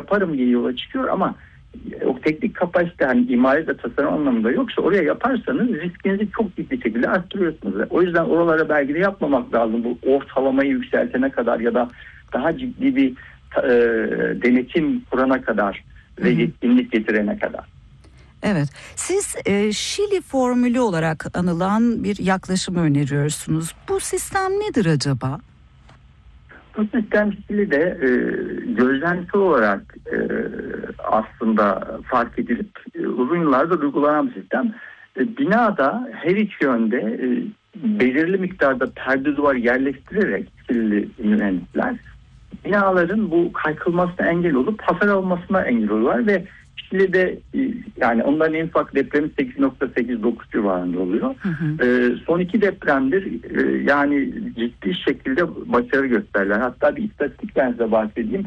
yaparım diye yola çıkıyor ama o teknik kapasite hani imari de tasarım anlamında yoksa oraya yaparsanız riskinizi çok ciddi şekilde arttırıyorsunuz. O yüzden oralara belki de yapmamak lazım. Bu ortalamayı yükseltene kadar ya da daha ciddi bir denetim kurana kadar ve yetkinlik getirene kadar. Evet. Siz Şili formülü olarak anılan bir yaklaşımı öneriyorsunuz. Bu sistem nedir acaba? Bu sistem Şili'de gözlemsel olarak aslında fark edilip uzun yıllardır uygulanan bir sistem. Binada her iki yönde belirli miktarda perde duvar yerleştirerek Şili mühendisler binaların bu kaykılmasına engel olup hasar almasına engel oluyorlar ve Şili'de yani onların en ufak depremi 8.89 civarında oluyor. Son iki depremdir yani ciddi şekilde başarı gösterdiler. Hatta bir istatistik ben size bahsedeyim.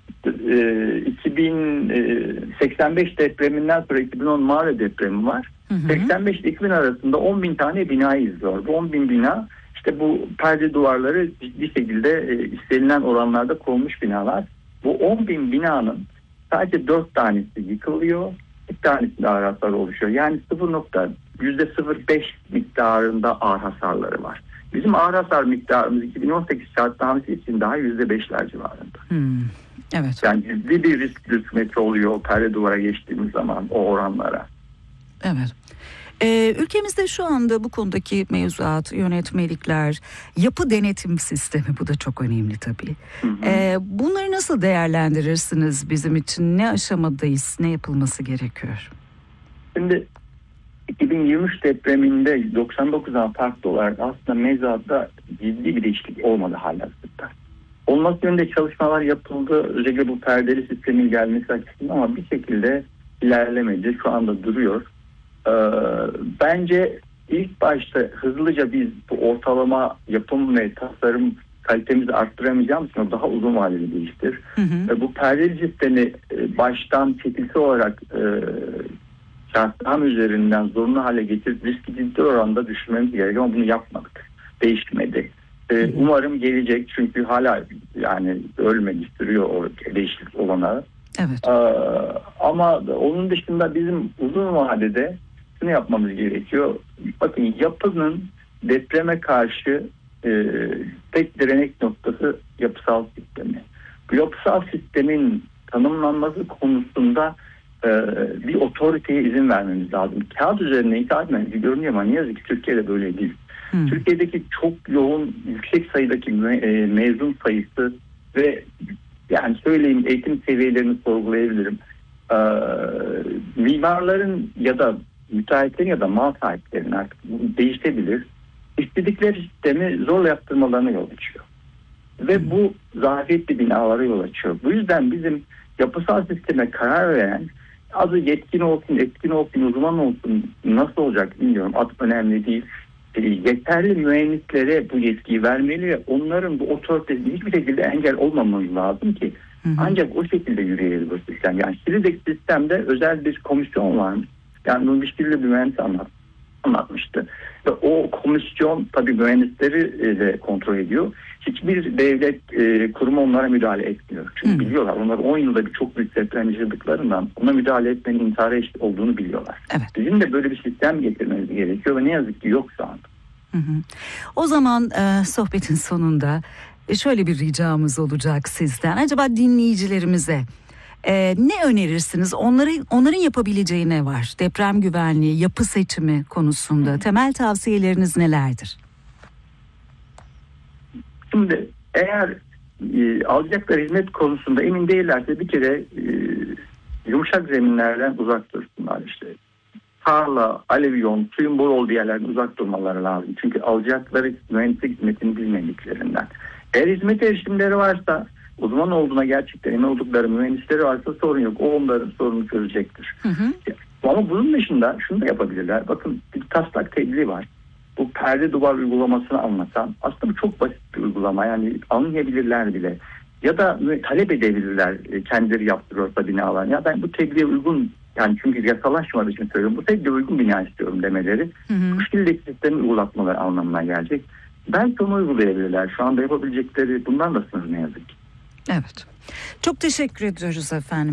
2085 depreminden sonra 2010 Mağara depremi var. 85 ile 2000 arasında 10.000 tane binayı izliyor. Bu 10.000 bina işte bu perde duvarları ciddi şekilde istenilen oranlarda konmuş binalar. Bu 10.000 binanın sadece 4 tanesi yıkılıyor, bir tanesinde ağır hasar oluşuyor. Yani %0.05 miktarında ağır hasarları var. Bizim ağır hasar miktarımız 2018 şartnamesi için daha %5'ler civarında. Evet. Yani ciddi bir risk metre oluyor perde duvara geçtiğimiz zaman o oranlara. Evet. Ülkemizde şu anda bu konudaki mevzuat, yönetmelikler, yapı denetim sistemi, bu da çok önemli tabii. Bunları nasıl değerlendirirsiniz bizim için? Ne aşamadayız, ne yapılması gerekiyor? Şimdi 2023 depreminde 99'dan farklı olarak aslında mevzuatta ciddi bir değişiklik olmadı halihazırda. Olması yönünde çalışmalar yapıldı. Özellikle bu perdeli sistemin gelmesi açısından ama bir şekilde ilerlemedi. Şu anda duruyor. Bence ilk başta hızlıca biz bu ortalama yapım ve tasarım kalitemizi arttıramayacağımız için o daha uzun vadeli bir iştir. Bu perdeli sistemi baştan çetilsi olarak şartname üzerinden zorunlu hale getirip riski ciddi oranda düşürmemiz gerekiyor ama bunu yapmadık. Değişmedi. Umarım gelecek çünkü hala yani ölmedi, sürüyor o değişiklik olanağı. Evet. Ama onun dışında bizim uzun vadede şunu yapmamız gerekiyor. Bakın yapının depreme karşı tek direnek noktası yapısal sistemi. Bu yapısal sistemin tanımlanması konusunda bir otoriteye izin vermemiz lazım. Kağıt üzerine itaat edici görünüyor ama ne yazık ki Türkiye'de böyle değil. Türkiye'deki çok yoğun, yüksek sayıdaki mezun sayısı ve yani söyleyeyim eğitim seviyelerini sorgulayabilirim. Mimarların ya da müteahhitlerin ya da mal sahiplerinin artık değişebilir. İstedikleri sistemi zorla yaptırmalarına yol açıyor. Ve bu zafiyetli binalara yol açıyor. Bu yüzden bizim yapısal sisteme karar veren azı yetkin olsun, etkin olsun, uzman olsun nasıl olacak bilmiyorum. Adı önemli değil. Yeterli mühendislere bu yetkiyi vermeli ve onların bu otoritesine hiçbir şekilde engel olmamamız lazım ki ancak o şekilde yürüyebilir bu sistem. Yani Şili'deki sistemde özel bir komisyon varmış. Yani bunu bir Şili'de bir mühendis anlatmıştı. Ve o komisyon tabii mühendisleri de kontrol ediyor. Hiçbir devlet kurumu onlara müdahale etmiyor. Çünkü biliyorlar. Onlar 10 yılda bir çok büyük deprem yaşadıklarından ona müdahale etmenin intihara eşit olduğunu biliyorlar. Evet. Bizim de böyle bir sistem getirmemiz gerekiyor ve ne yazık ki yok şu anda. O zaman sohbetin sonunda şöyle bir ricamız olacak sizden. Acaba dinleyicilerimize ne önerirsiniz? Onların yapabileceği ne var? Deprem güvenliği, yapı seçimi konusunda temel tavsiyeleriniz nelerdir? Şimdi eğer alacakları hizmet konusunda emin değillerse bir kere yumuşak zeminlerden uzak dursunlar işte. Tarla, alevyon, suyun bol olduğu yerlerden uzak durmaları lazım. Çünkü alacakları mühendislik hizmetini bilmediklerinden. Eğer hizmet erişimleri varsa, uzman olduğuna gerçekten emin oldukları mühendisleri varsa sorun yok. O onların sorununu çözecektir. Ama bunun dışında şunu da yapabilirler. Bakın bir taslak tebliğ var. Bu perde duvar uygulamasını anlatan aslında bu çok basit bir uygulama. Yani anlayabilirler bile. Ya da talep edebilirler kendileri yaptırıyorsa binalar. Ya ben bu tebliğe uygun yani çünkü yasalaşmadığı için söylüyorum. Bu tebliğe uygun bina istiyorum demeleri. Bu şekilde sistemi uygulatmaları anlamına gelecek. Belki onu uygulayabilirler. Şu anda yapabilecekleri bundan da sınır ne yazık ki. Evet. Çok teşekkür ediyoruz efendim.